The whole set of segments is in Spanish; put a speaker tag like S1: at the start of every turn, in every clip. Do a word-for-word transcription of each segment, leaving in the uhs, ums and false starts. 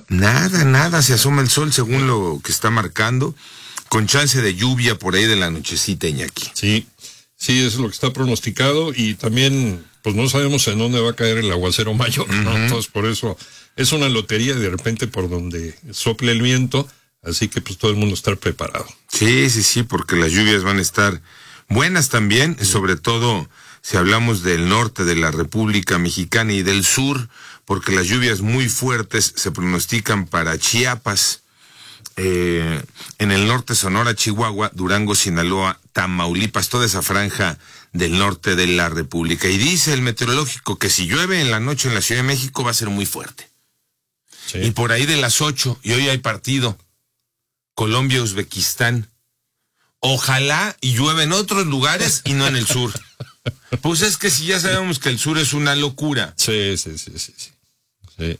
S1: Nada, nada, se asoma el sol según lo que está marcando, con chance de lluvia por ahí de la nochecita, Iñaki.
S2: Sí, sí, eso es lo que está pronosticado, y también, pues no sabemos en dónde va a caer el aguacero mayor, ¿no? Uh-huh. Entonces, por eso es una lotería de repente por donde sople el viento, así que pues todo el mundo estar preparado.
S1: Sí, sí, sí, porque las lluvias van a estar buenas también, sí. Sobre todo si hablamos del norte de la República Mexicana y del sur, porque las lluvias muy fuertes se pronostican para Chiapas, eh, en el norte Sonora, Chihuahua, Durango, Sinaloa, Tamaulipas, toda esa franja del norte de la República. Y dice el meteorológico que si llueve en la noche en la Ciudad de México va a ser muy fuerte. Sí. Y por ahí de las ocho, y hoy hay partido, Colombia-Uzbekistán. Ojalá y llueve en otros lugares y no en el sur. Pues es que si ya sabemos que el sur es una locura.
S2: Sí, sí, sí, sí, sí. Sí,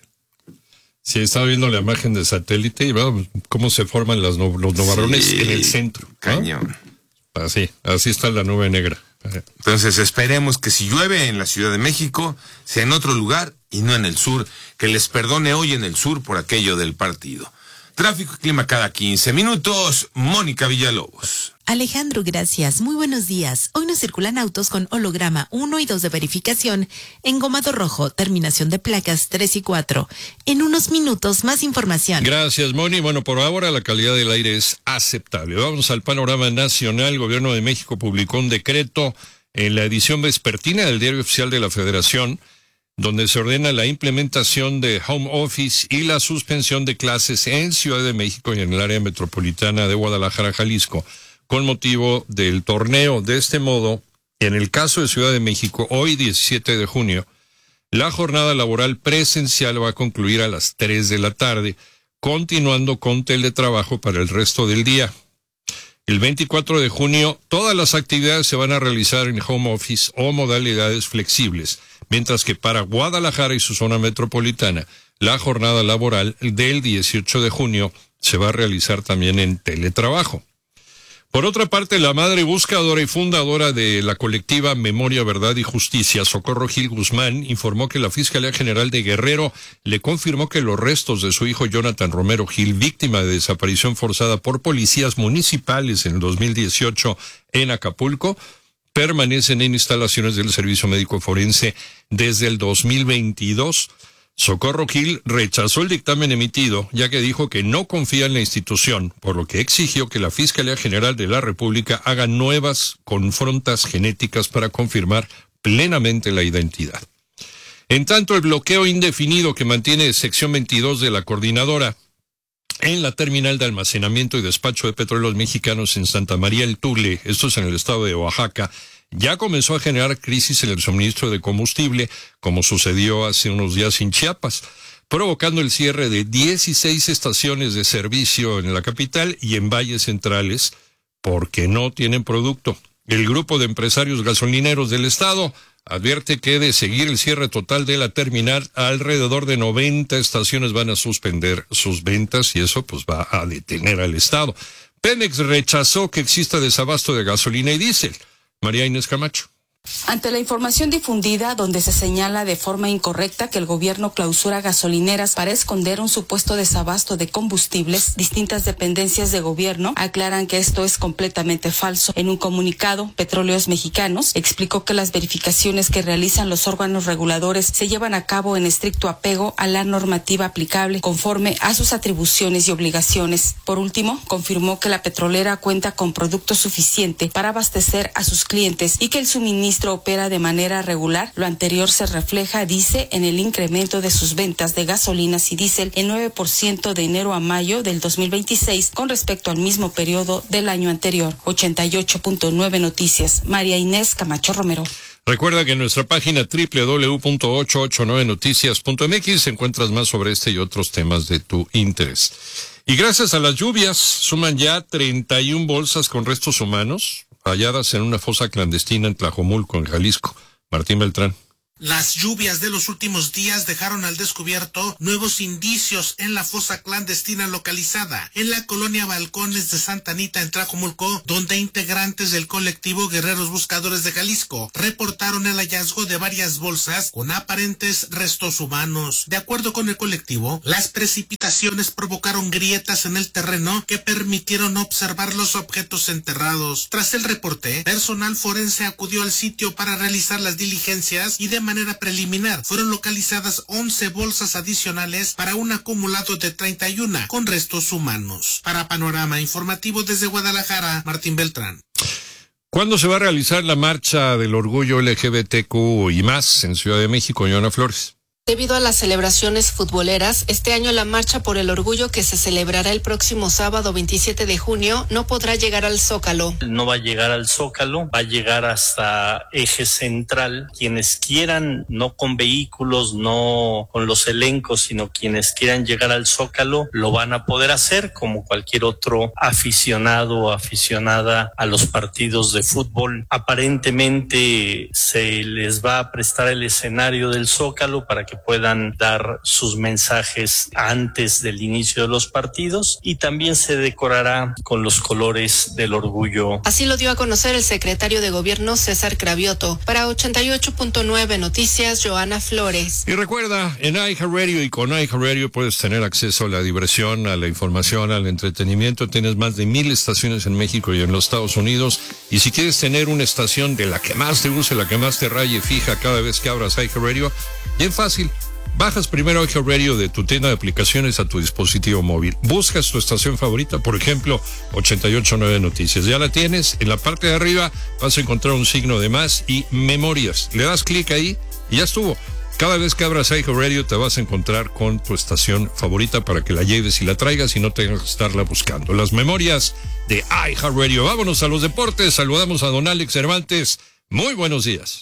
S2: sí, estaba viendo la imagen de satélite y veo cómo se forman las no, los nubarrones sí, en el centro, ¿no?
S1: Cañón.
S2: Así, así está la nube negra.
S1: Entonces esperemos que si llueve en la Ciudad de México, sea en otro lugar y no en el sur, que les perdone hoy en el sur por aquello del partido. Tráfico y clima cada quince minutos, Mónica Villalobos.
S3: Alejandro, gracias. Muy buenos días. Hoy nos circulan autos con holograma uno y dos de verificación, engomado rojo, terminación de placas tres y cuatro. En unos minutos, más información.
S2: Gracias, Moni. Bueno, por ahora la calidad del aire es aceptable. Vamos al panorama nacional. El Gobierno de México publicó un decreto en la edición vespertina del Diario Oficial de la Federación, donde se ordena la implementación de home office y la suspensión de clases en Ciudad de México y en el área metropolitana de Guadalajara, Jalisco, con motivo del torneo. De este modo, en el caso de Ciudad de México, hoy diecisiete de junio, la jornada laboral presencial va a concluir a las tres de la tarde, continuando con teletrabajo para el resto del día. El veinticuatro de junio, todas las actividades se van a realizar en home office o modalidades flexibles, mientras que para Guadalajara y su zona metropolitana, la jornada laboral del dieciocho de junio se va a realizar también en teletrabajo. Por otra parte, la madre buscadora y fundadora de la colectiva Memoria, Verdad y Justicia, Socorro Gil Guzmán, informó que la Fiscalía General de Guerrero le confirmó que los restos de su hijo Jonathan Romero Gil, víctima de desaparición forzada por policías municipales en el dos mil dieciocho en Acapulco, permanecen en instalaciones del Servicio Médico Forense desde el dos mil veintidós. Socorro Gil rechazó el dictamen emitido, ya que dijo que no confía en la institución, por lo que exigió que la Fiscalía General de la República haga nuevas confrontas genéticas para confirmar plenamente la identidad. En tanto, el bloqueo indefinido que mantiene sección veintidós de la coordinadora en la terminal de almacenamiento y despacho de petróleos mexicanos en Santa María el Tule, esto es en el estado de Oaxaca, ya comenzó a generar crisis en el suministro de combustible, como sucedió hace unos días en Chiapas, provocando el cierre de dieciséis estaciones de servicio en la capital y en valles centrales, porque no tienen producto. El grupo de empresarios gasolineros del estado advierte que de seguir el cierre total de la terminal, alrededor de noventa estaciones van a suspender sus ventas y eso pues va a detener al estado. Pemex rechazó que exista desabasto de gasolina y diésel. María Inés Camacho.
S4: Ante la información difundida donde se señala de forma incorrecta que el gobierno clausura gasolineras para esconder un supuesto desabasto de combustibles, distintas dependencias de gobierno aclaran que esto es completamente falso. En un comunicado, Petróleos Mexicanos explicó que las verificaciones que realizan los órganos reguladores se llevan a cabo en estricto apego a la normativa aplicable conforme a sus atribuciones y obligaciones. Por último, confirmó que la petrolera cuenta con producto suficiente para abastecer a sus clientes y que el suministro opera de manera regular. Lo anterior se refleja, dice, en el incremento de sus ventas de gasolinas y diésel en nueve por ciento de enero a mayo del dos mil veintiséis con respecto al mismo periodo del año anterior. ochenta y ocho punto nueve Noticias, María Inés Camacho Romero.
S2: Recuerda que en nuestra página doble u doble u doble u punto ochocientos ochenta y nueve noticias punto m x encuentras más sobre este y otros temas de tu interés. Y gracias a las lluvias, suman ya treinta y una bolsas con restos humanos halladas en una fosa clandestina en Tlajomulco, en Jalisco. Martín Beltrán.
S5: Las lluvias de los últimos días dejaron al descubierto nuevos indicios en la fosa clandestina localizada en la colonia Balcones de Santa Anita en Tlajomulco, donde integrantes del colectivo Guerreros Buscadores de Jalisco reportaron el hallazgo de varias bolsas con aparentes restos humanos. De acuerdo con el colectivo, las precipitaciones provocaron grietas en el terreno que permitieron observar los objetos enterrados. Tras el reporte, personal forense acudió al sitio para realizar las diligencias y de manera preliminar fueron localizadas once bolsas adicionales para un acumulado de treinta y uno con restos humanos. Para Panorama Informativo desde Guadalajara, Martín Beltrán.
S2: ¿Cuándo se va a realizar la marcha del orgullo L G B T Q y más en Ciudad de México, Joana Flores?
S6: Debido a las celebraciones futboleras, este año la Marcha por el Orgullo, que se celebrará el próximo sábado veintisiete de junio, no podrá llegar al Zócalo.
S7: No va a llegar al Zócalo, va a llegar hasta Eje Central. Quienes quieran, no con vehículos, no con los elencos, sino quienes quieran llegar al Zócalo, lo van a poder hacer como cualquier otro aficionado o aficionada a los partidos de fútbol. Aparentemente se les va a prestar el escenario del Zócalo para que puedan dar sus mensajes antes del inicio de los partidos, y también se decorará con los colores del orgullo.
S6: Así lo dio a conocer el secretario de Gobierno César Cravioto. Para ochenta y ocho punto nueve Noticias, Joana Flores.
S2: Y recuerda, en iHeartRadio y con iHeartRadio puedes tener acceso a la diversión, a la información, al entretenimiento. Tienes más de mil estaciones en México y en los Estados Unidos. Y si quieres tener una estación de la que más te guste, la que más te raye fija cada vez que abras iHeartRadio, bien fácil. Bajas primero iHeartRadio de tu tienda de aplicaciones a tu dispositivo móvil. Buscas tu estación favorita, por ejemplo, ochenta y ocho punto nueve Noticias. Ya la tienes. En la parte de arriba vas a encontrar un signo de más y memorias. Le das clic ahí y ya estuvo. Cada vez que abras iHeartRadio te vas a encontrar con tu estación favorita para que la lleves y la traigas y no tengas que estarla buscando. Las memorias de iHeartRadio. Vámonos a los deportes. Saludamos a don Alex Cervantes. Muy buenos días.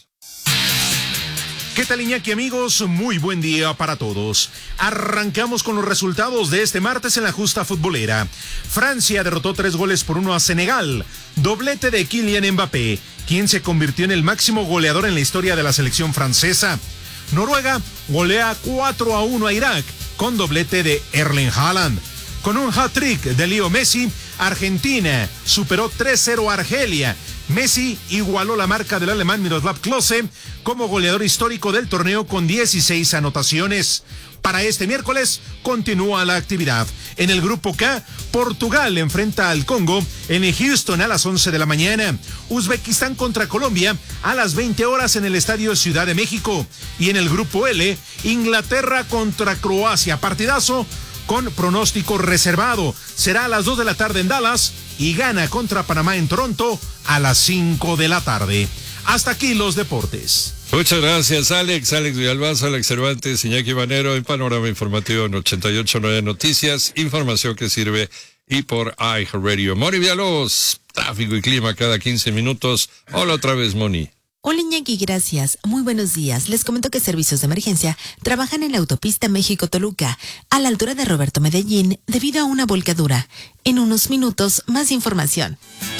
S8: ¿Qué tal, Iñaki, amigos? Muy buen día para todos. Arrancamos con los resultados de este martes en la justa futbolera. Francia derrotó tres goles por uno a Senegal. Doblete de Kylian Mbappé, quien se convirtió en el máximo goleador en la historia de la selección francesa. Noruega golea cuatro a uno a Irak, con doblete de Erling Haaland. Con un hat-trick de Leo Messi, Argentina superó tres cero a Argelia. Messi igualó la marca del alemán Miroslav Klose como goleador histórico del torneo con dieciséis anotaciones. Para este miércoles continúa la actividad. En el grupo K, Portugal enfrenta al Congo en Houston a las once de la mañana. Uzbekistán contra Colombia a las veinte horas en el Estadio Ciudad de México. Y en el grupo L, Inglaterra contra Croacia. Partidazo con pronóstico reservado. Será a las dos de la tarde en Dallas y Ghana contra Panamá en Toronto a las cinco de la tarde. Hasta aquí los deportes.
S2: Muchas gracias, Alex. Alex Villalbazo, Alex Cervantes, Iñaki Manero en Panorama Informativo en ochenta y ocho punto nueve Noticias. Información que sirve y por iHeartRadio. Moni Villalobos, tráfico y clima cada quince minutos. Hola otra vez, Moni.
S3: Hola, Iñaki, gracias. Muy buenos días. Les comento que servicios de emergencia trabajan en la autopista México-Toluca, a la altura de Roberto Medellín, debido a una volcadura. En unos minutos, más información.